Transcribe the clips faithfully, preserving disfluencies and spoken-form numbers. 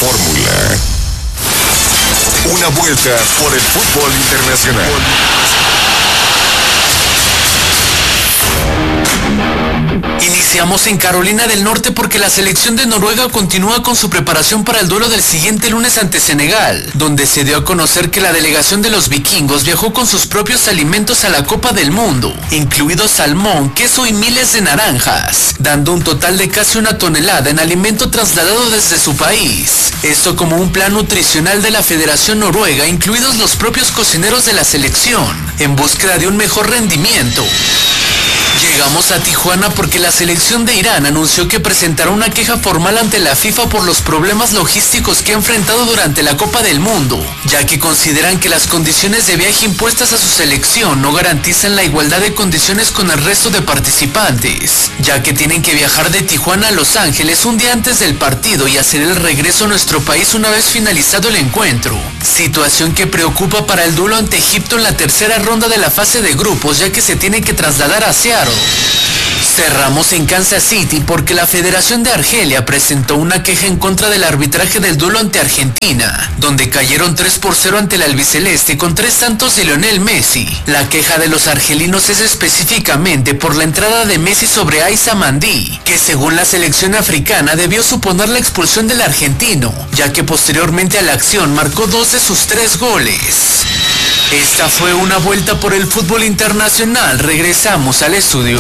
fórmula. Una vuelta por el fútbol internacional. Iniciamos en Carolina del Norte porque la selección de Noruega continúa con su preparación para el duelo del siguiente lunes ante Senegal, donde se dio a conocer que la delegación de los vikingos viajó con sus propios alimentos a la Copa del Mundo, incluidos salmón, queso y miles de naranjas, dando un total de casi una tonelada en alimento trasladado desde su país. Esto como un plan nutricional de la Federación Noruega, incluidos los propios cocineros de la selección, en búsqueda de un mejor rendimiento. Llegamos a Tijuana porque la selección de Irán anunció que presentará una queja formal ante la FIFA por los problemas logísticos que ha enfrentado durante la Copa del Mundo, ya que consideran que las condiciones de viaje impuestas a su selección no garantizan la igualdad de condiciones con el resto de participantes, ya que tienen que viajar de Tijuana a Los Ángeles un día antes del partido y hacer el regreso a nuestro país una vez finalizado el encuentro, situación que preocupa para el duelo ante Egipto en la tercera ronda de la fase de grupos, ya que se tiene que trasladar a Seattle. Cerramos en Kansas City porque la Federación de Argelia presentó una queja en contra del arbitraje del duelo ante Argentina, donde cayeron tres por cero ante el albiceleste con tres tantos de Lionel Messi. La queja de los argelinos es específicamente por la entrada de Messi sobre Aissa Mandi, que según la selección africana debió suponer la expulsión del argentino, ya que posteriormente a la acción marcó dos de sus tres goles. Esta fue una vuelta por el fútbol internacional. Regresamos al estudio.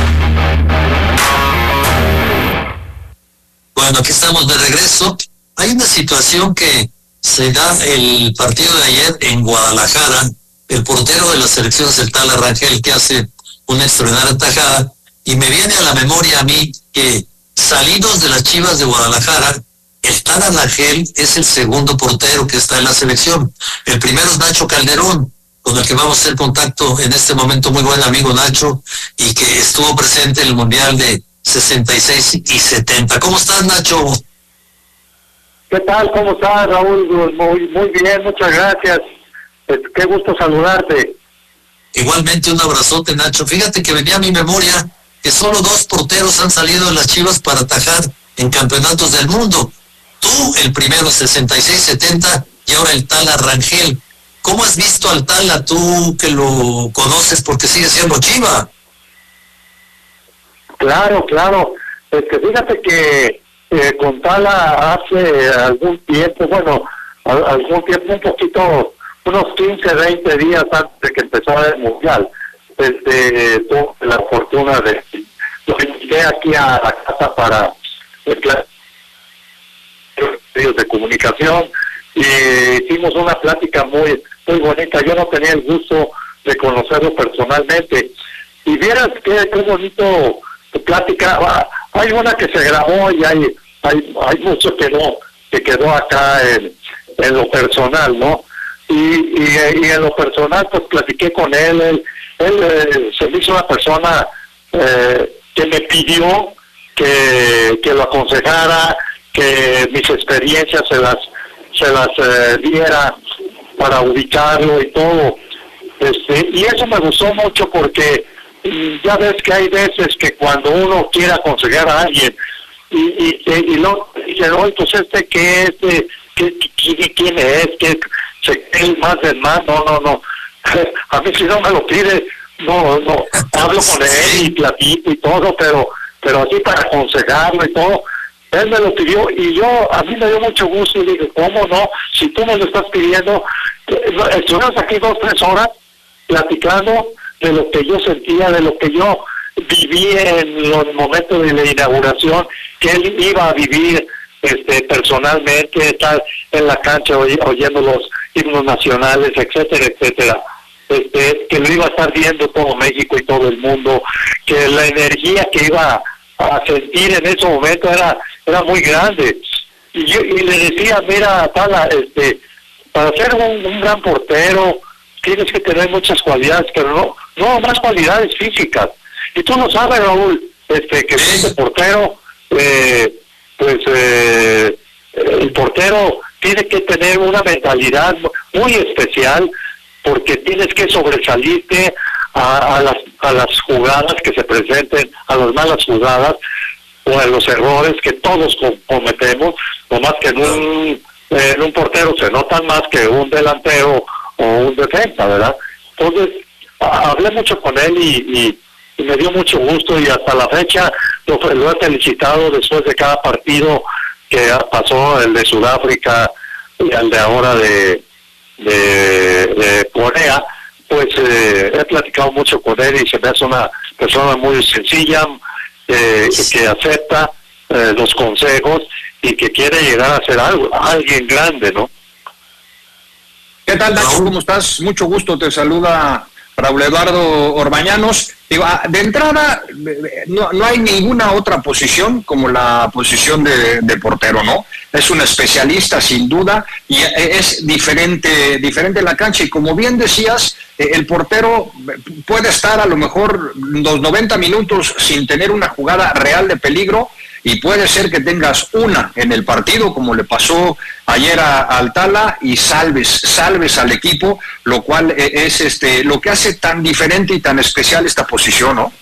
Bueno, aquí estamos de regreso. Hay una situación que se da el partido de ayer en Guadalajara. El portero de la selección es el Tala Rangel, que hace una extraordinaria tajada. Y me viene a la memoria a mí que salidos de las Chivas de Guadalajara, el Tala Rangel es el segundo portero que está en la selección. El primero es Nacho Calderón, con el que vamos a hacer contacto en este momento, muy buen amigo Nacho, y que estuvo presente en el Mundial de sesenta y seis y setenta. ¿Cómo estás, Nacho? ¿Qué tal? ¿Cómo estás, Raúl? Muy, muy bien, muchas gracias. Pues, qué gusto saludarte. Igualmente, un abrazote, Nacho. Fíjate que venía a mi memoria que solo dos porteros han salido de las Chivas para atajar en campeonatos del mundo. Tú, el primero, sesenta y seis setenta, y ahora el Tala Rangel. ¿Cómo has visto al Tala, tú que lo conoces porque sigue siendo Chiva? Claro, claro. Es que fíjate que eh, con Tala hace algún tiempo, bueno, al, algún tiempo, un poquito, unos quince, veinte días antes de que empezara el Mundial, desde tuve la fortuna de, lo invité aquí a la casa para eh, medios de comunicación y hicimos una plática muy muy bonita. Yo no tenía el gusto de conocerlo personalmente y vieras qué, qué bonito plática. Hay una que se grabó y hay hay, hay mucho que no que quedó acá en, en lo personal, ¿no? Y, y, y en lo personal pues platiqué con él. Él, él eh, se me hizo una persona eh, que me pidió que, que lo aconsejara, que mis experiencias se las se las eh, diera para ubicarlo y todo. Este, y eso me gustó mucho porque ya ves que hay veces que cuando uno quiere aconsejar a alguien y y, y, y lo dice, no, pues este que este ¿qué, qué, quién es? ¿Qué se cree más del más? No, no, no. A mí si no me lo pide, no, no, hablo con él y platico y todo, pero pero así para aconsejarlo y todo. Él me lo pidió y yo, a mí me dio mucho gusto y dije, ¿cómo no? Si tú me lo estás pidiendo, estuvimos aquí dos, tres horas platicando de lo que yo sentía, de lo que yo viví en los momentos de la inauguración, que él iba a vivir este personalmente, estar en la cancha oy, oyendo los himnos nacionales, etcétera, etcétera. Este, que lo iba a estar viendo todo México y todo el mundo, que la energía que iba a sentir en ese momento era era muy grande. Y yo y le decía, mira, Tala, este, para ser un, un gran portero tienes que tener muchas cualidades, pero no no más cualidades físicas. Y tú lo sabes, Raúl, este que este portero, eh, pues eh, el portero tiene que tener una mentalidad muy especial, porque tienes que sobresalirte a, a las a las jugadas que se presenten, a las malas jugadas o a los errores que todos cometemos, los nomás que en un, en un portero se notan más que un delantero o un defensa, ¿verdad? Entonces, hablé mucho con él y, y, y me dio mucho gusto, y hasta la fecha lo, lo he felicitado después de cada partido que pasó, el de Sudáfrica y el de ahora de, de, de Corea. Pues eh, he platicado mucho con él y se me hace una persona muy sencilla, eh, que acepta eh, los consejos y que quiere llegar a ser algo, alguien grande, ¿no? ¿Qué tal, Nacho? ¿Cómo estás? Mucho gusto, te saluda Raúl Eduardo Orbañanos. Digo, de entrada, no, no hay ninguna otra posición como la posición de, de portero, ¿no? Es un especialista, sin duda, y es diferente, diferente la cancha. Y como bien decías, el portero puede estar a lo mejor los noventa minutos sin tener una jugada real de peligro, y puede ser que tengas una en el partido, como le pasó ayer a, a Altala, y salves, salves al equipo, lo cual es este lo que hace tan diferente y tan especial esta posición, ¿no?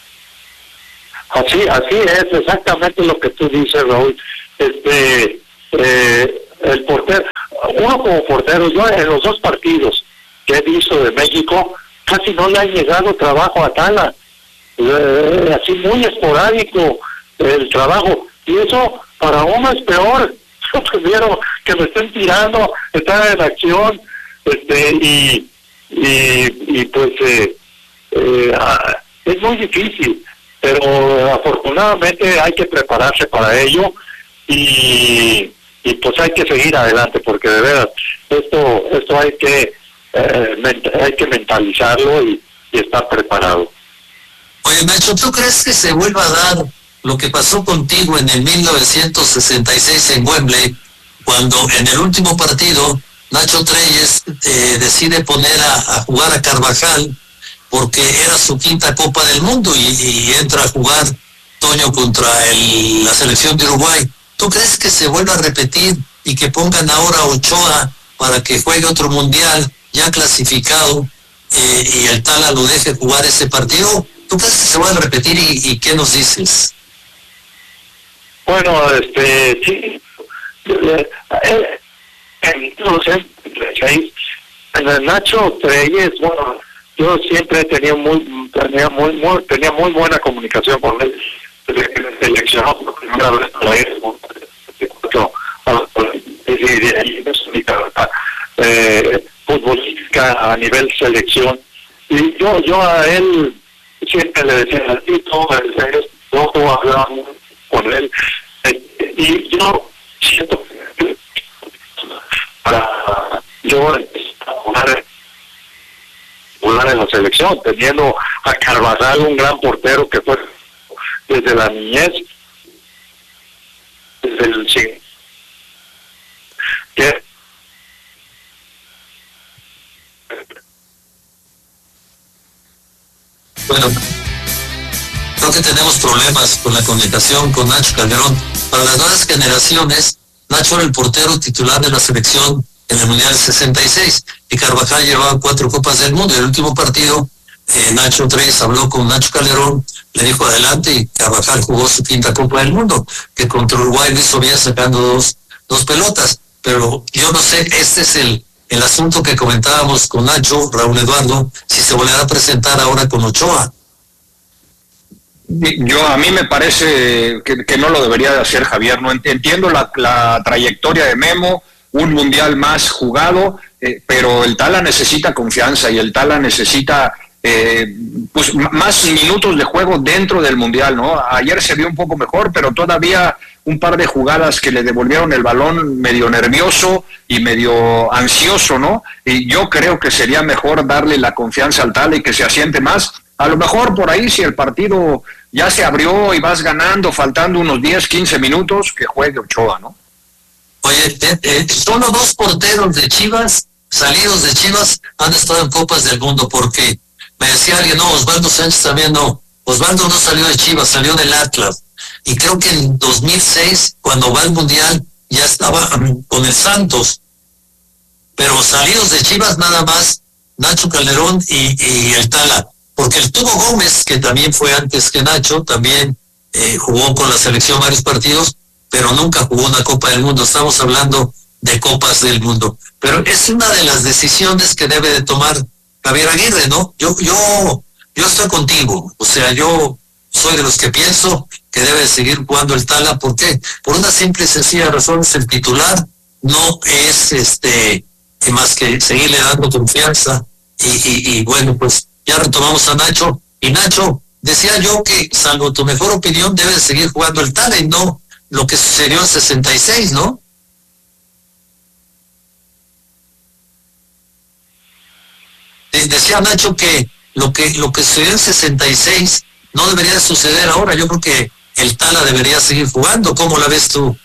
Así, así es, exactamente lo que tú dices, Raúl. Este, eh, el portero, uno como portero, yo en los dos partidos que he visto de México, casi no le ha llegado trabajo a Altala, eh, así muy esporádico el trabajo, y eso para uno es peor. Yo prefiero que me estén tirando, estar en acción, este y y, y pues eh, eh, es muy difícil, pero afortunadamente hay que prepararse para ello, y y pues hay que seguir adelante, porque de verdad esto esto hay que eh, hay que mentalizarlo y, y estar preparado. Oye, Nacho, ¿tú crees que se vuelva a dar lo que pasó contigo en el mil novecientos sesenta y seis en Wembley, cuando en el último partido Nacho Treyes eh, decide poner a, a jugar a Carvajal porque era su quinta Copa del Mundo, y, y entra a jugar Toño contra el, la selección de Uruguay? ¿Tú crees que se vuelva a repetir y que pongan ahora a Ochoa para que juegue otro mundial ya clasificado, eh, y el Tala lo deje jugar ese partido? ¿Tú crees que se va a repetir, y, y qué nos dices? Bueno, este, sí, eh, eh, en el Nacho Treyes, bueno, yo siempre tenía muy, tenía muy, muy, tenía muy buena comunicación con él, desde que me seleccionó por primera vez para ir eh, futbolística a nivel selección, y yo, yo a él siempre le decía, Tito, yo hablaba con él, eh, y yo siento que para yo jugar, jugar en la selección, teniendo a Carvajal, un gran portero que fue desde la niñez, desde el sí, que bueno, creo que tenemos problemas con la comunicación con Nacho Calderón. Para las nuevas generaciones, Nacho era el portero titular de la selección en el Mundial sesenta y seis, y Carvajal llevaba cuatro Copas del Mundo. En el último partido, eh, Nacho Treyes habló con Nacho Calderón, le dijo adelante, y Carvajal jugó su quinta Copa del Mundo, que contra Uruguay lo hizo bien sacando dos, dos pelotas. Pero yo no sé, este es el, el asunto que comentábamos con Nacho, Raúl Eduardo, si se volverá a presentar ahora con Ochoa. Yo, a mí me parece que, que no lo debería de hacer, Javier. No entiendo la, la trayectoria de Memo, un mundial más jugado, eh, pero el Tala necesita confianza, y el Tala necesita eh, pues más minutos de juego dentro del mundial, ¿no? Ayer se vio un poco mejor, pero todavía un par de jugadas que le devolvieron el balón medio nervioso y medio ansioso, ¿no? Y yo creo que sería mejor darle la confianza al Tala y que se asiente más. A lo mejor por ahí, si el partido ya se abrió y vas ganando, faltando unos diez, quince minutos, que juegue Ochoa, ¿no? Oye, eh, eh, solo dos porteros de Chivas, salidos de Chivas, han estado en Copas del Mundo, porque me decía alguien, no, Osvaldo Sánchez también no. Osvaldo no salió de Chivas, salió del Atlas. Y creo que en dos mil seis, cuando va al Mundial, ya estaba con el Santos. Pero salidos de Chivas nada más, Nacho Calderón y, y el Tala. Porque el Tubo Gómez, que también fue antes que Nacho, también eh, jugó con la selección varios partidos, pero nunca jugó una Copa del Mundo. Estamos hablando de Copas del Mundo. Pero es una de las decisiones que debe de tomar Javier Aguirre, ¿no? Yo, yo, yo estoy contigo. O sea, yo soy de los que pienso que debe de seguir jugando el Tala. ¿Por qué? Por una simple y sencilla razón, es el titular, no es este más que seguirle dando confianza. Y, y, y bueno, pues ya retomamos a Nacho. Y Nacho, decía yo que, salvo tu mejor opinión, debe de seguir jugando el Tala y no lo que sucedió en sesenta y seis, ¿no? Decía Nacho que lo que lo que sucedió en sesenta y seis no debería de suceder ahora. Yo creo que el Tala debería seguir jugando. ¿Cómo la ves tú?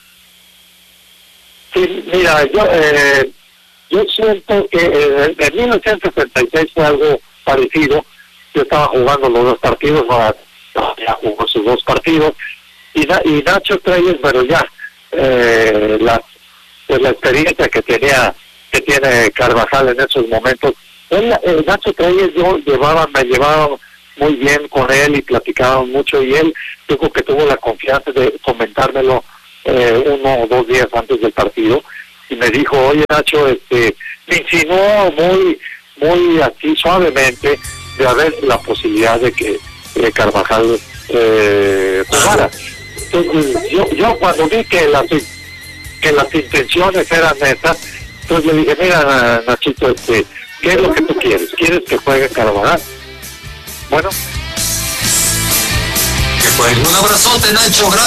Sí, mira, yo eh, yo siento que eh, en mil novecientos sesenta y seis fue algo parecido. Yo estaba jugando los dos partidos, ya jugó sus dos partidos, y, y Nacho Treyes, pero ya eh, la, pues la experiencia que tenía que tiene Carvajal en esos momentos. Él, eh, Nacho Treyes, yo llevaba, me llevaba muy bien con él y platicábamos mucho, y él yo creo que tuvo la confianza de comentármelo eh, uno o dos días antes del partido, y me dijo, oye Nacho, este, me insinuó muy, muy así suavemente de haber la posibilidad de que eh, Carvajal eh, jugara. Entonces, yo, yo cuando vi que las, que las intenciones eran esas, entonces le dije, mira Nachito, este, ¿qué es lo que tú quieres? ¿Quieres que juegue Carvajal? Bueno. Que juegue. Un abrazote, Nacho. Gracias.